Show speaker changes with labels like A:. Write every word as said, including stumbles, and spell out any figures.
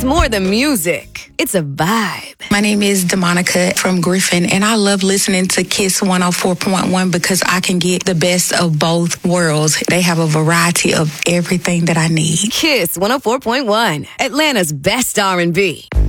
A: It's more than music. It's a vibe.
B: My name is DeMonica from Griffin, and I love listening to Kiss one oh four point one because I can get the best of both worlds. They have a variety of everything that I need.
A: Kiss one oh four point one, Atlanta's best R and B.